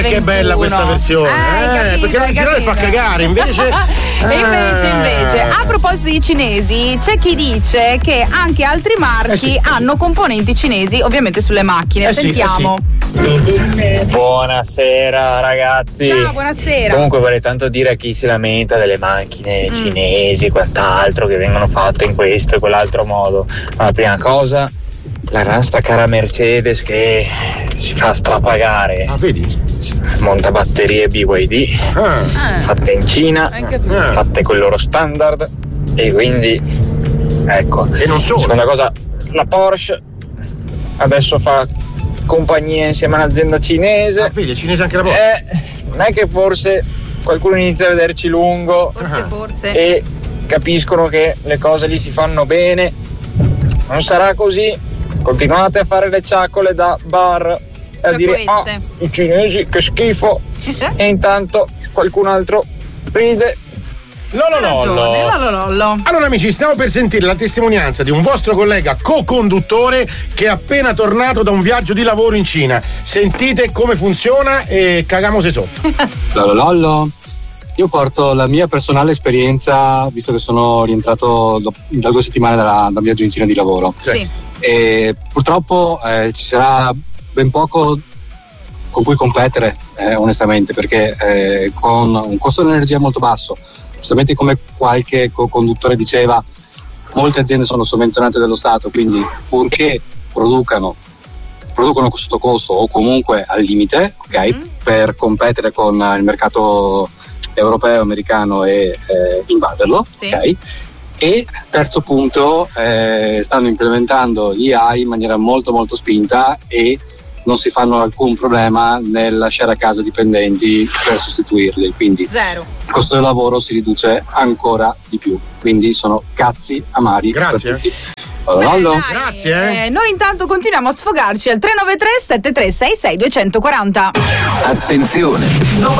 Che bella questa versione, perché l'originale fa cagare, invece. Invece, a proposito di cinesi, c'è chi dice che anche altri marchi hanno componenti cinesi, ovviamente sulle macchine. Sentiamo. Buonasera ragazzi. Ciao, buonasera. Comunque vorrei tanto dire a chi si lamenta delle macchine cinesi e quant'altro che vengono fatte in questo e quell'altro modo. Ma la prima cosa, la nostra cara Mercedes che si fa strapagare. Vedi? Monta batterie BYD fatte in Cina, fatte con il loro standard, e quindi ecco. E non solo. Seconda cosa, la Porsche adesso fa compagnia insieme a un'azienda cinese. Vedi, è cinese anche la Porsche. Non è che forse qualcuno inizia a vederci lungo forse e capiscono che le cose lì si fanno bene. Non sarà così. Continuate a fare le ciaccole da bar a dire i cinesi che schifo e intanto qualcun altro ride. Lololollo. Allora amici, stiamo per sentire la testimonianza di un vostro collega co-conduttore che è appena tornato da un viaggio di lavoro in Cina. Sentite come funziona e cagamose sotto. Lololollo. Io porto la mia personale esperienza, visto che sono rientrato da 2 settimane da un viaggio in Cina di lavoro. Sì. E purtroppo ci sarà ben poco con cui competere, onestamente, perché con un costo dell'energia molto basso, giustamente come qualche conduttore diceva, molte aziende sono sovvenzionate dallo Stato, quindi purché producono sotto costo o comunque al limite, per competere con il mercato europeo, americano e invaderlo, E terzo punto, stanno implementando l'AI in maniera molto molto spinta e non si fanno alcun problema nel lasciare a casa dipendenti per sostituirli, quindi zero. Il costo del lavoro si riduce ancora di più, quindi sono cazzi amari. Grazie. Per tutti. Allora, grazie. Noi intanto continuiamo a sfogarci al 393 7366 240. Attenzione,